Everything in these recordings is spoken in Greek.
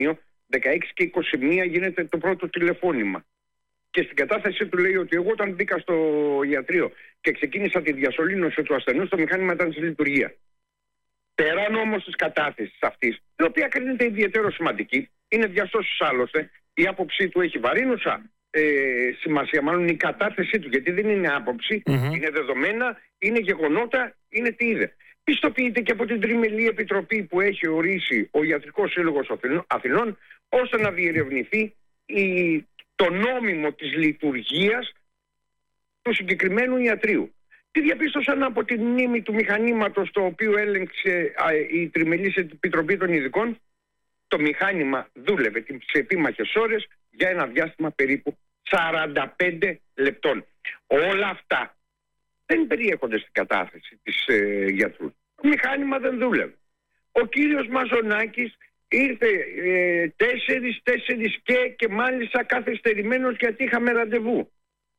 16 και 21 γίνεται το πρώτο τηλεφώνημα. Και στην κατάθεση του λέει ότι εγώ όταν μπήκα στο ιατρείο και ξεκίνησα τη διασωλήνωση του ασθενούς, το μηχάνημα ήταν σε λειτουργία. Πέραν όμως της κατάθεσης αυτής, η οποία κρίνεται ιδιαίτερο σημαντική, είναι διασώσεις άλλωστε, η άποψή του έχει βαρύνουσα σημασία, μάλλον η κατάθεσή του, γιατί δεν είναι άποψη, είναι δεδομένα, είναι γεγονότα, είναι τι είδε. Πιστοποιείται και από την τριμελή επιτροπή που έχει ορίσει ο Ιατρικός Σύλλογος Αθηνών, ώστε να διερευνηθεί το νόμιμο της λειτουργίας του συγκεκριμένου ιατρείου. Τι διαπίστωσαν από τη μνήμη του μηχανήματος το οποίο έλεγξε η τριμελής επιτροπή των ειδικών? Το μηχάνημα δούλευε σε επίμαχες ώρες για ένα διάστημα περίπου 45 λεπτών. Όλα αυτά δεν περιέχονται στην κατάθεση της γιατρού. Το μηχάνημα δεν δούλευε. Ο κύριος Μαζονάκης ήρθε 4 και μάλιστα καθυστερημένος γιατί είχαμε ραντεβού.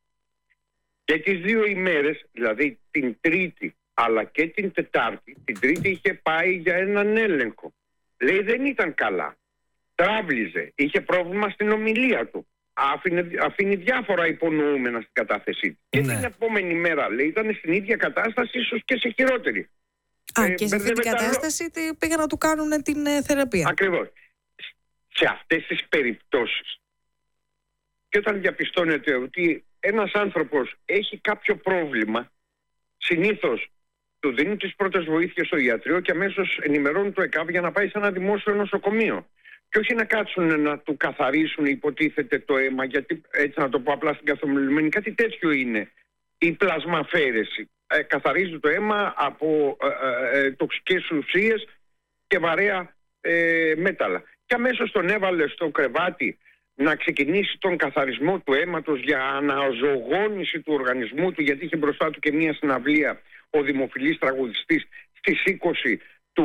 Και τις 2 ημέρες, δηλαδή την Τρίτη αλλά και την Τετάρτη, την Τρίτη είχε πάει για έναν έλεγχο. Λέει δεν ήταν καλά. Τράβλιζε, είχε πρόβλημα στην ομιλία του. Αφήνει διάφορα υπονοούμενα στην κατάθεσή του. Και την επόμενη μέρα, λέει, ήταν στην ίδια κατάσταση, ίσως και σε χειρότερη. Και σε αυτή την κατάσταση πήγαν να του κάνουν την θεραπεία. Ακριβώς. Σε αυτές τις περιπτώσεις, και όταν διαπιστώνεται ότι ένας άνθρωπος έχει κάποιο πρόβλημα, συνήθως του δίνουν τις πρώτες βοήθειες στο ιατρείο και αμέσως ενημερώνουν το ΕΚΑΒ για να πάει σε ένα δημόσιο νοσοκομείο. Και όχι να κάτσουν να του καθαρίσουν, υποτίθεται, το αίμα, γιατί έτσι να το πω απλά στην καθομιλουμένη, κάτι τέτοιο είναι η πλασμαφέρεση. Καθαρίζει το αίμα από τοξικές ουσίες και βαρέα μέταλλα. Και αμέσως τον έβαλε στο κρεβάτι να ξεκινήσει τον καθαρισμό του αίματος για αναζωογόνηση του οργανισμού του, γιατί είχε μπροστά του και μία συναυλία ο δημοφιλής τραγουδιστής στις 20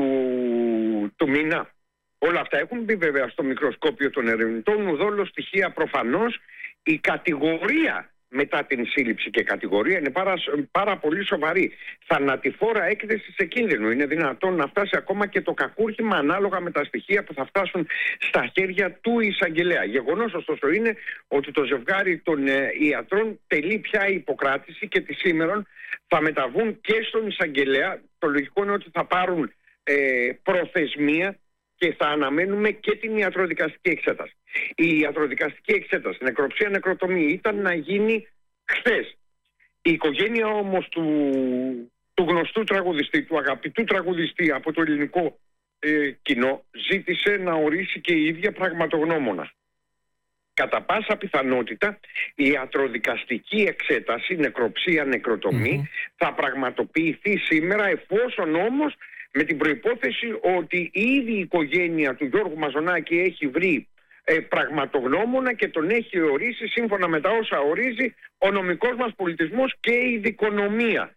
του μήνα. Όλα αυτά έχουν μπει βέβαια στο μικροσκόπιο των ερευνητών. Ουδόλω στοιχεία προφανώς. Η κατηγορία μετά την σύλληψη, και κατηγορία είναι πάρα πολύ σοβαρή, θανατηφόρα έκθεση σε κίνδυνο. Είναι δυνατόν να φτάσει ακόμα και το κακούργημα ανάλογα με τα στοιχεία που θα φτάσουν στα χέρια του εισαγγελέα. Γεγονός ωστόσο είναι ότι το ζευγάρι των ιατρών τελεί πια υποκράτηση και τη σήμερα θα μεταβούν και στον εισαγγελέα. Το λογικό είναι ότι θα πάρουν προθεσμία και θα αναμένουμε και την ιατροδικαστική εξέταση. Η ιατροδικαστική εξέταση, νεκροψία, νεκροτομή, ήταν να γίνει χθες. Η οικογένεια όμως του γνωστού τραγουδιστή, του αγαπητού τραγουδιστή από το ελληνικό κοινό, ζήτησε να ορίσει και η ίδια πραγματογνώμονα. Κατά πάσα πιθανότητα η ιατροδικαστική εξέταση, νεκροψία, νεκροτομή, θα πραγματοποιηθεί σήμερα, εφόσον όμως με την προϋπόθεση ότι ήδη η οικογένεια του Γιώργου Μαζονάκη έχει βρει πραγματογνώμονα και τον έχει ορίσει σύμφωνα με τα όσα ορίζει ο νομικός μας πολιτισμός και η δικονομία.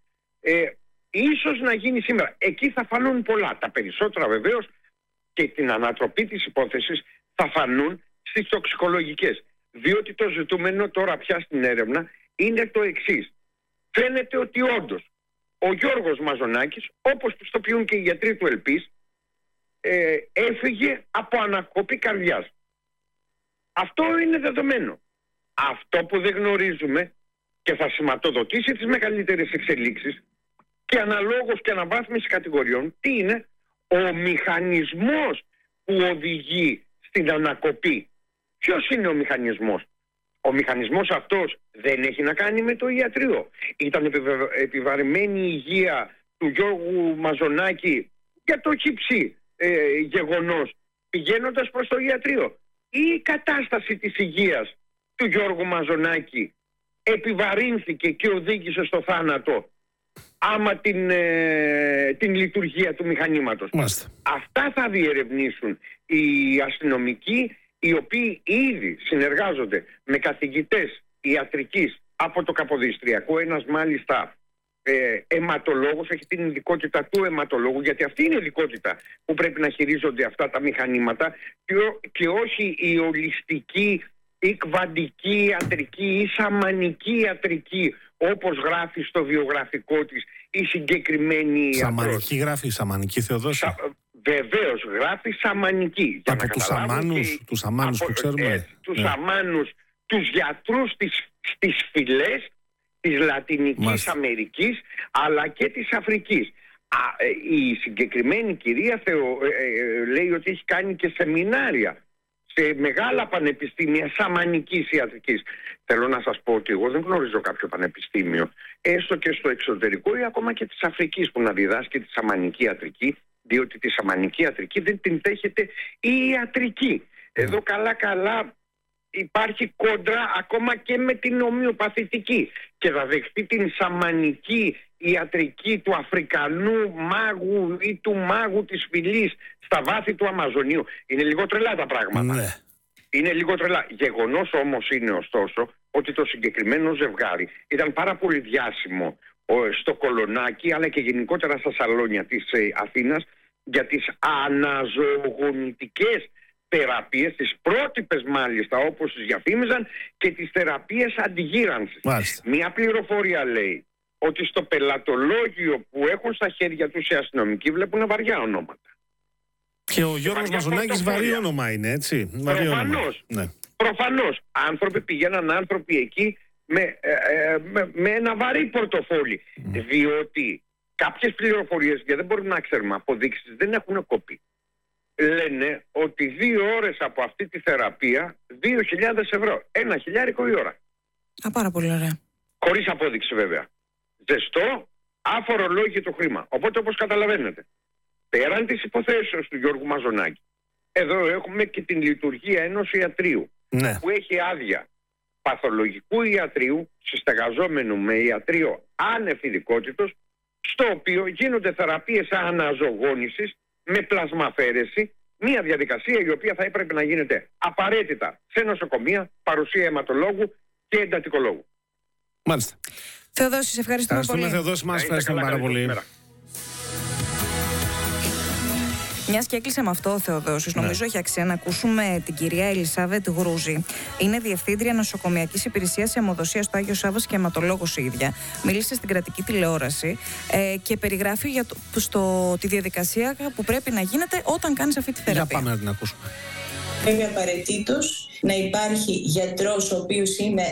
Ίσως να γίνει σήμερα. Εκεί θα φανούν πολλά. Τα περισσότερα βεβαίως και την ανατροπή της υπόθεσης θα φανούν στις τοξικολογικές. Διότι το ζητούμενο τώρα πια στην έρευνα είναι το εξής. Φαίνεται ότι όντως ο Γιώργος Μαζονάκης, όπως πιστοποιούν και οι γιατροί του ΕΛΠΗΣ, έφυγε από ανακοπή καρδιάς. Αυτό είναι δεδομένο. Αυτό που δεν γνωρίζουμε και θα σηματοδοτήσει τις μεγαλύτερες εξελίξεις και αναλόγως και αναβάθμιση κατηγοριών, τι είναι ο μηχανισμός που οδηγεί στην ανακοπή. Ποιος είναι ο μηχανισμός? Ο μηχανισμός αυτός δεν έχει να κάνει με το ιατρείο. Ήταν επιβαρημένη η υγεία του Γιώργου Μαζονάκη για το χυψή γεγονός πηγαίνοντας προς το ιατρείο. Ή η κατάσταση της υγείας του Γιώργου Μαζονάκη επιβαρύνθηκε και οδήγησε στο θάνατο άμα την λειτουργία του μηχανήματος. Μάλιστα. Αυτά θα διερευνήσουν οι αστυνομικοί, οι οποίοι ήδη συνεργάζονται με καθηγητές ιατρικής από το Καποδιστριακό. Ένας μάλιστα αιματολόγος, έχει την ειδικότητα του αιματολόγου, γιατί αυτή είναι η ειδικότητα που πρέπει να χειρίζονται αυτά τα μηχανήματα και όχι η ολιστική ή κβαντική ιατρική ή σαμανική ιατρική, όπως γράφει στο βιογραφικό της η συγκεκριμένη Σαμανική γράφει, σαμανική Θεοδόση. Βεβαίως γράφει σαμανική. Από τους αμάνους που ξέρουμε. Τους αμάνους, τους γιατρούς στις φυλές της Λατινικής Αμερικής αλλά και της Αφρικής. Η συγκεκριμένη κυρία λέει ότι έχει κάνει και σεμινάρια σε μεγάλα πανεπιστήμια σαμανικής ιατρικής. Θέλω να σας πω ότι εγώ δεν γνωρίζω κάποιο πανεπιστήμιο, έστω και στο εξωτερικό ή ακόμα και της Αφρικής, που να διδάσκει τη σαμανική ιατρική, διότι τη σαμανική ιατρική δεν την δέχεται η ιατρική. Εδώ καλά υπάρχει κόντρα ακόμα και με την ομοιοπαθητική, και θα δεχτεί την σαμανική ιατρική του Αφρικανού μάγου ή του μάγου της φυλής στα βάθη του Αμαζονίου. Είναι λίγο τρελά τα πράγματα. Ναι. Είναι λίγο τρελά. Γεγονός όμως είναι ωστόσο ότι το συγκεκριμένο ζευγάρι ήταν πάρα πολύ διάσημο στο Κολονάκι αλλά και γενικότερα στα σαλόνια της Αθήνας για τις αναζωογονητικές θεραπείες, τις πρότυπες μάλιστα όπως τις διαφήμιζαν, και τις θεραπείες αντιγύρανσης. Μια πληροφορία λέει ότι στο πελατολόγιο που έχουν στα χέρια τους οι αστυνομικοί βλέπουν βαριά ονόματα. Και ο Γιώργος Μαζονάκης βαρύ όνομα είναι, έτσι. Προφανώς. Ναι. Προφανώς. Πηγαίναν άνθρωποι εκεί με ένα βαρύ πορτοφόλι. Διότι κάποιες πληροφορίες, και δεν μπορούμε να ξέρουμε, αποδείξεις δεν έχουν κοπεί. Λένε ότι 2 ώρες από αυτή τη θεραπεία 2.000 ευρώ. 1.000 η ώρα. Πάρα πολύ ωραία. Χωρίς απόδειξη βέβαια. Ζεστό, αφορολόγητο χρήμα. Οπότε όπως καταλαβαίνετε, πέραν της υποθέσεως του Γιώργου Μαζονάκη, εδώ έχουμε και την λειτουργία ενός ιατρείου, που έχει άδεια παθολογικού ιατρείου, συστεγαζόμενου με ιατρείο άνευ ειδικότητος, στο οποίο γίνονται θεραπείες αναζωογόνησης με πλασμαφέρεση, μια διαδικασία η οποία θα έπρεπε να γίνεται απαραίτητα σε νοσοκομεία, παρουσία αιματολόγου και εντατικολόγου. Μάλιστα. Θεοδόση, σε ευχαριστούμε πολύ. Θεοδόση, μας ευχαριστούμε πάρα πολύ. Μιας και έκλεισε με αυτό ο Θεοδόσης, νομίζω έχει αξία να ακούσουμε την κυρία Ελισάβετ Γρούζη. Είναι διευθύντρια νοσοκομιακής υπηρεσίας αιμοδοσίας στο Άγιο Σάββας και αιματολόγος η ίδια. Μίλησε στην κρατική τηλεόραση και περιγράφει για τη διαδικασία που πρέπει να γίνεται όταν κάνεις αυτή τη θεραπεία. Για πάμε να την ακούσουμε. Πρέπει απαραίτητος να υπάρχει γιατρός ο οποίος είναι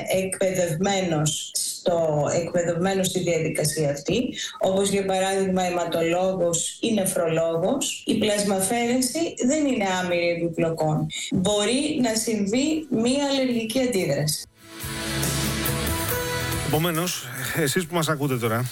εκπαιδευμένος στη διαδικασία αυτή, όπως για παράδειγμα αιματολόγος ή νεφρολόγος. Η πλασμαφέρεση δεν είναι άμυρη επιπλοκών. Μπορεί να συμβεί μία αλλεργική αντίδραση. Επομένως, εσείς που μας ακούτε τώρα,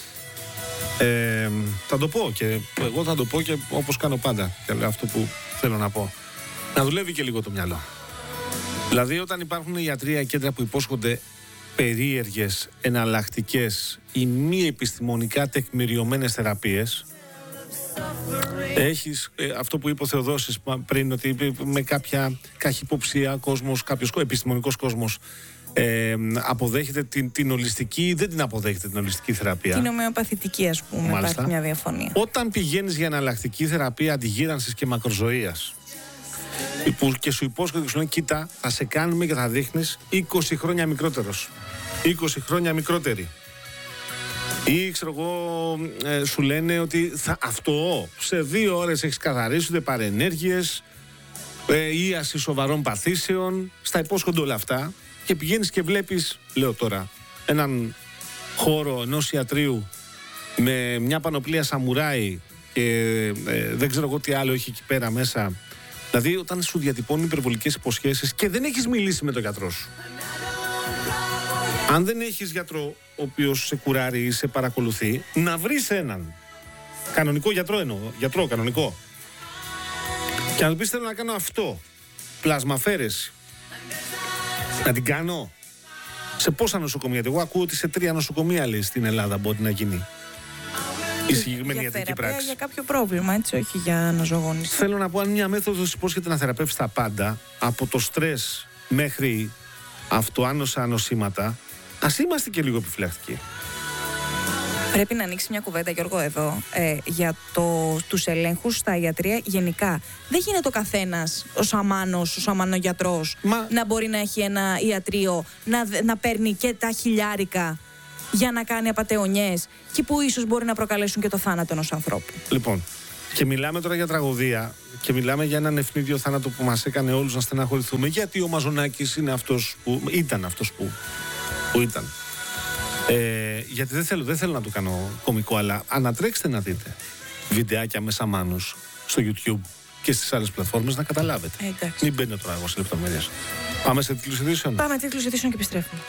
θα το πω και εγώ θα το πω και όπως κάνω πάντα, και αυτό που θέλω να πω. Να δουλεύει και λίγο το μυαλό. Δηλαδή, όταν υπάρχουν ιατρεία κέντρα που υπόσχονται περίεργες, εναλλακτικές ή μη επιστημονικά τεκμηριωμένες θεραπείες, έχεις αυτό που είπε ο Θεοδόσης πριν, ότι με κάποια καχυποψία κάποιος επιστημονικός κόσμος αποδέχεται την ολιστική ή δεν την αποδέχεται την ολιστική θεραπεία. Την ομοιοπαθητική, ας πούμε, υπάρχει μια διαφωνία. Όταν πηγαίνεις για εναλλακτική θεραπεία αντιγύρανσης και μακροζωίας, που και σου υπόσχονται και σου λένε, κοίτα, θα σε κάνουμε και θα δείχνεις 20 χρόνια μικρότερος, 20 χρόνια μικρότερη, ή ξέρω εγώ, σου λένε ότι αυτό σε 2 ώρες έχεις καθαρίσει, ούτε παρενέργειες, ίαση σοβαρών παθήσεων, στα υπόσχονται όλα αυτά, και πηγαίνεις και βλέπεις, λέω τώρα, έναν χώρο ενός ιατρείου με μια πανοπλία σαμουράι και δεν ξέρω εγώ τι άλλο έχει εκεί πέρα μέσα. Δηλαδή, όταν σου διατυπώνουν υπερβολικές υποσχέσεις και δεν έχεις μιλήσει με τον γιατρό σου. Αν δεν έχεις γιατρό ο οποίος σε κουράρει ή σε παρακολουθεί, να βρεις έναν κανονικό γιατρό, γιατρό κανονικό, και να του πεις, θέλω να κάνω αυτό, πλασμαφέρεση, να την κάνω. Σε πόσα νοσοκομεία? Εγώ ακούω ότι σε 3 νοσοκομεία, λέει, στην Ελλάδα μπορεί να γίνει η συγκεκριμένη ιατρική πράξη. Για κάποιο πρόβλημα, έτσι, όχι για αναζωογόνηση. Θέλω να πω, αν μια μέθοδος υπόσχεται να θεραπεύσει τα πάντα, από το στρες μέχρι αυτοάνοσα νοσήματα, ας είμαστε και λίγο επιφυλακτικοί. Πρέπει να ανοίξει μια κουβέντα, Γιώργο, εδώ για τους ελέγχους στα ιατρεία γενικά. Δεν γίνεται ο καθένας, ο σαμάνος, ο σαμανογιατρός, να μπορεί να έχει ένα ιατρείο, να παίρνει και τα χιλιάρικα για να κάνει απατεωνιές και που ίσως μπορεί να προκαλέσουν και το θάνατο ενός ανθρώπου. Λοιπόν, Και μιλάμε τώρα για τραγωδία και μιλάμε για έναν ευνίδιο θάνατο που μας έκανε όλους να στεναχωρηθούμε, γιατί ο Μαζονάκης είναι ήταν αυτός που ήταν. Γιατί δεν θέλω να το κάνω κωμικό, αλλά ανατρέξτε να δείτε βιντεάκια με Σαμάνους στο YouTube και στις άλλες πλατφόρμες να καταλάβετε. Μην μπαίνω τώρα εγώ σε λεπτομέρειες. Πάμε σε τίτλους ειδήσεων. Πάμε τίτλους ειδήσεων και επιστρέφουμε.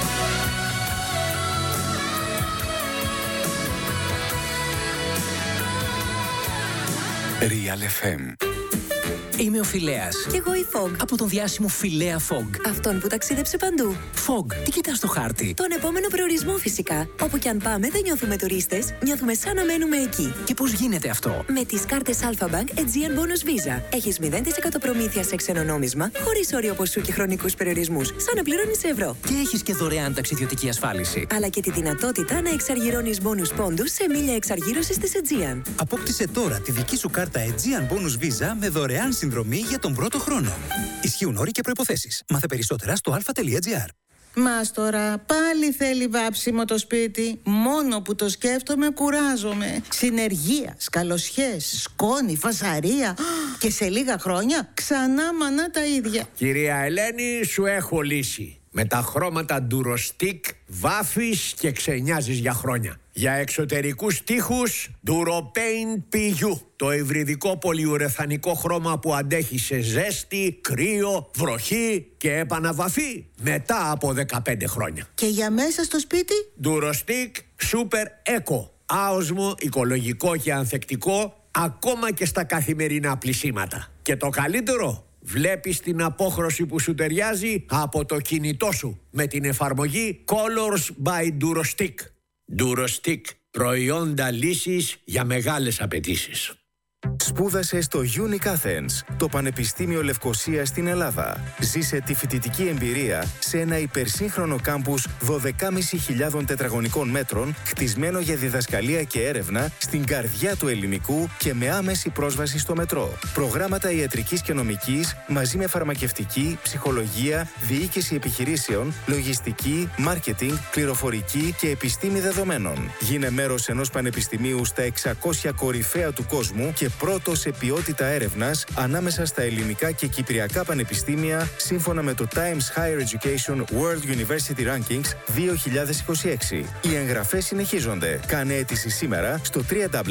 Real FM. Είμαι ο Φιλέας. Κι εγώ η Fog. Από τον διάσημο Φιλέα Fog. Αυτόν που ταξίδεψε παντού. Fog, τι κοιτάς στο χάρτη? Τον επόμενο προορισμό φυσικά. Όπου κι αν πάμε δεν νιώθουμε τουρίστες, νιώθουμε σαν να μένουμε εκεί. Και πώς γίνεται αυτό? Με τις κάρτες Alphabank Aegean Bonus Visa. Έχεις 0% προμήθεια σε ξένο νόμισμα, χωρίς όριο ποσού και χρονικούς περιορισμούς, σαν να πληρώνεις ευρώ. Και έχεις και δωρεάν ταξιδιωτική ασφάλιση. Αλλά και τη δυνατότητα να εξαργυρώνεις bonus πόντους σε μίλια εξαργύρωσης της Aegean. Απόκτησε τώρα τη δική σου κάρτα Aegean Bonus Visa με δωρεάν συνδρομή για τον πρώτο χρόνο. Ισχύουν όροι και προϋποθέσεις. Μάθε περισσότερα στο alpha.gr. Μας τώρα πάλι θέλει βάψιμο το σπίτι. Μόνο που το σκέφτομαι κουράζομαι. Συνεργεία, καλοσιές, σκόνη, φασαρία. Και σε λίγα χρόνια ξανά μανά τα ίδια. Κυρία Ελένη, σου έχω λύση. Με τα χρώματα Durostick βάφεις και ξενιάζεις για χρόνια. Για εξωτερικούς τοίχους Duropaint PU. Το υβριδικό πολυουρεθανικό χρώμα που αντέχει σε ζέστη, κρύο, βροχή και επαναβαφή μετά από 15 χρόνια. Και για μέσα στο σπίτι? Durostick Super Eco. Άοσμο, οικολογικό και ανθεκτικό ακόμα και στα καθημερινά πλυσίματα. Και το καλύτερο, βλέπεις την απόχρωση που σου ταιριάζει από το κινητό σου με την εφαρμογή Colors by Durostick. Durostick, προϊόντα λύσης για μεγάλες απαιτήσεις. Σπούδασε στο Unique Athens, το Πανεπιστήμιο Λευκωσίας στην Ελλάδα. Ζήσε τη φοιτητική εμπειρία σε ένα υπερσύγχρονο κάμπους 12.500 τετραγωνικών μέτρων, χτισμένο για διδασκαλία και έρευνα στην καρδιά του ελληνικού και με άμεση πρόσβαση στο μετρό. Προγράμματα ιατρικής και νομικής, μαζί με φαρμακευτική, ψυχολογία, διοίκηση επιχειρήσεων, λογιστική, μάρκετινγκ, πληροφορική και επιστήμη δεδομένων. Γίνε μέρος ενός πανεπιστημίου στα 600 κορυφαία του κόσμου και πρώτο σε ποιότητα έρευνας ανάμεσα στα ελληνικά και κυπριακά πανεπιστήμια, σύμφωνα με το Times Higher Education World University Rankings 2026. Οι εγγραφές συνεχίζονται. Κάνε αίτηση σήμερα στο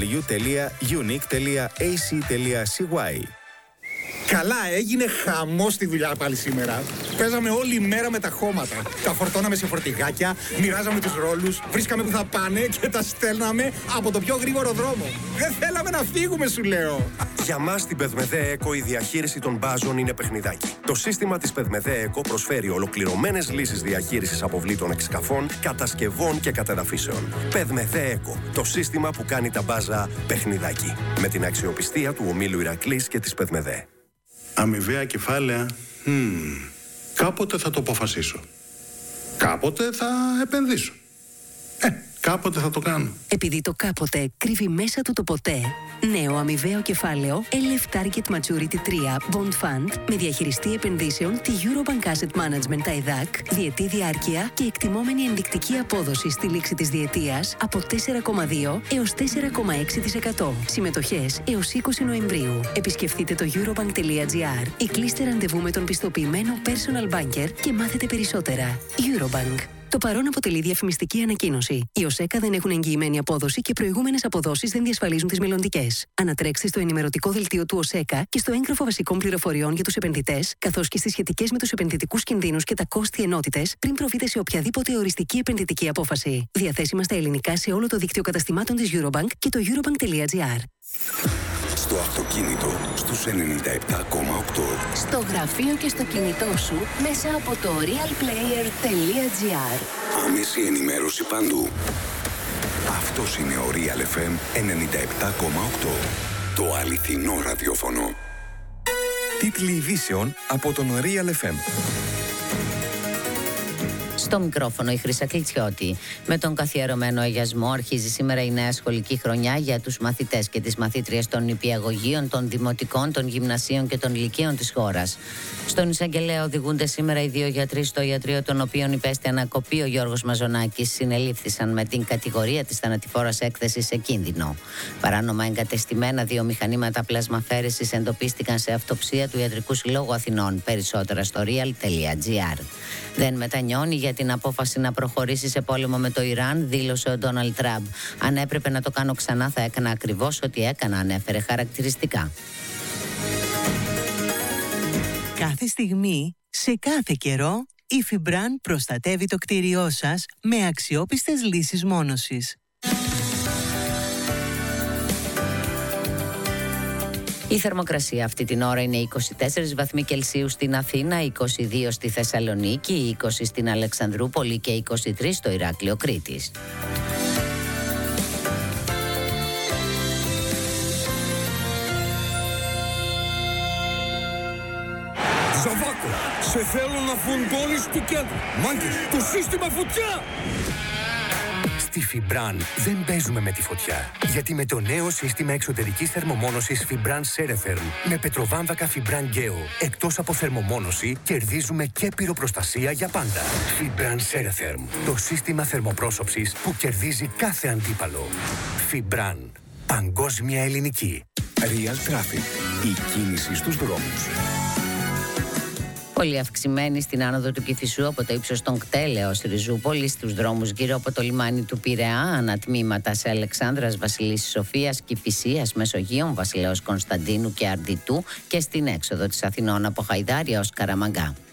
www.unique.ac.cy. Καλά, έγινε χαμός στη δουλειά πάλι σήμερα. Παίζαμε όλη μέρα με τα χώματα. Τα φορτώναμε σε φορτηγάκια, μοιράζαμε τους ρόλους, βρίσκαμε που θα πάνε και τα στέλναμε από το πιο γρήγορο δρόμο. Δεν θέλαμε να φύγουμε, σου λέω. Για μας στην Πεδμεδέ Eco η διαχείριση των μπάζων είναι παιχνιδάκι. Το σύστημα της Πεδμεδέ Eco προσφέρει ολοκληρωμένες λύσεις διαχείρισης αποβλήτων εξκαφών, κατασκευών και κατεδαφίσεων. Πεδμεδέ Eco, το σύστημα που κάνει τα μπάζα παιχνιδάκι. Με την αξιοπιστία του ομίλου Ηρακλής και της Πεδμεδέ. Αμοιβαία κεφάλαια. Κάποτε θα το αποφασίσω. Κάποτε θα επενδύσω. Κάποτε θα το κάνω. Επειδή το κάποτε κρύβει μέσα του το ποτέ. Νέο αμοιβαίο κεφάλαιο LF Target Maturity 3 Bond Fund με διαχειριστή επενδύσεων τη Eurobank Asset Management ΤΑΙΔΑΚ, διετή διάρκεια και εκτιμόμενη ενδεικτική απόδοση στη λήξη της διετίας από 4,2 έως 4,6%. Συμμετοχές έως 20 Νοεμβρίου. Επισκεφτείτε το eurobank.gr ή κλείστε ραντεβού με τον πιστοποιημένο personal banker και μάθετε περισσότερα. Eurobank. Το παρόν αποτελεί διαφημιστική ανακοίνωση. Οι ΟΣΕΚΑ δεν έχουν εγγυημένη απόδοση και προηγούμενες αποδόσεις δεν διασφαλίζουν τις μελλοντικές. Ανατρέξτε στο ενημερωτικό δελτίο του ΟΣΕΚΑ και στο έγγραφο βασικών πληροφοριών για τους επενδυτές, καθώς και στις σχετικές με τους επενδυτικούς κινδύνους και τα κόστη ενότητες, πριν προβείτε σε οποιαδήποτε οριστική επενδυτική απόφαση. Διαθέσιμα στα ελληνικά σε όλο το δίκτυο καταστημάτων της Eurobank και το eurobank.gr. Στο αυτοκίνητο στους 97,8. Στο γραφείο και στο κινητό σου μέσα από το realplayer.gr. Άμεση ενημέρωση παντού. Αυτός είναι ο Real FM 97,8. Το αληθινό ραδιόφωνο. Τίτλοι ειδήσεων από τον Real FM. Στο μικρόφωνο η Χρύσα Κλιτσιώτη. Με τον καθιερωμένο αγιασμό αρχίζει σήμερα η νέα σχολική χρονιά για τους μαθητές και τις μαθήτριες των νηπιαγωγείων, των δημοτικών, των γυμνασίων και των λυκείων της χώρας. Στον εισαγγελέα οδηγούνται σήμερα οι 2 γιατροί στο ιατρείο των οποίων υπέστη ανακοπή ο Γιώργος Μαζονάκης. Συνελήφθησαν με την κατηγορία της θανατηφόρας έκθεσης σε κίνδυνο. Παράνομα εγκατεστημένα 2 μηχανήματα πλασμαφέρεσης εντοπίστηκαν σε αυτοψία του Ιατρικού Συλλόγου Αθηνών. Περισσότερα στο real.gr. Δεν μετανιώνει για την απόφαση να προχωρήσει σε πόλεμο με το Ιράν, δήλωσε ο Ντόναλντ Τραμπ. Αν έπρεπε να το κάνω ξανά, θα έκανα ακριβώς ό,τι έκανα, ανέφερε χαρακτηριστικά. Κάθε στιγμή, σε κάθε καιρό, η Φιμπραν προστατεύει το κτίριό σας με αξιόπιστες λύσεις μόνωσης. Η θερμοκρασία αυτή την ώρα είναι 24 βαθμοί Κελσίου στην Αθήνα, 22 στη Θεσσαλονίκη, 20 στην Αλεξανδρούπολη και 23 στο Ηράκλειο Κρήτης. Ζαβάκο, σε θέλω να φουντώνεις του κέντρου. Μάγκες, το σύστημα φωτιά! Στη Φιμπραν δεν παίζουμε με τη φωτιά. Γιατί με το νέο σύστημα εξωτερικής θερμομόνωσης Φιμπραν Σέρεθερμ με πετροβάμβακα Φιμπραν Γκέο, εκτός από θερμομόνωση, κερδίζουμε και πυροπροστασία για πάντα. Φιμπραν Σέρεθερμ, το σύστημα θερμοπρόσωψης που κερδίζει κάθε αντίπαλο. Φιμπραν, παγκόσμια ελληνική. Real Traffic, η κίνηση στους δρόμους. Πολύ αυξημένη στην άνοδο του Κηφισού από το ύψος των Κτέλ έως Ριζούπολη, στους δρόμους γύρω από το λιμάνι του Πειραιά, ανατμήματα σε Αλεξάνδρας, Βασιλίσσης Σοφίας, Κηφισίας, Μεσογείων, Βασιλέως Κωνσταντίνου και Αρδιτού και στην έξοδο της Αθηνών από Χαϊδάρια ως Καραμαγκά.